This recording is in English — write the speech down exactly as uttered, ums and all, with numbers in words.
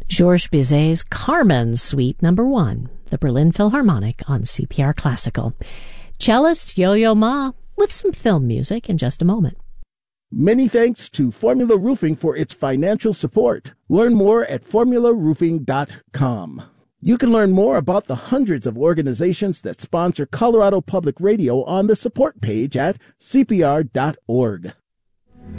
Georges Bizet's Carmen Suite Number One, the Berlin Philharmonic on C P R Classical. Cellist Yo-Yo Ma with some film music in just a moment. Many thanks to Formula Roofing for its financial support. Learn more at formula roofing dot com. You can learn more about the hundreds of organizations that sponsor Colorado Public Radio on the support page at C P R dot org.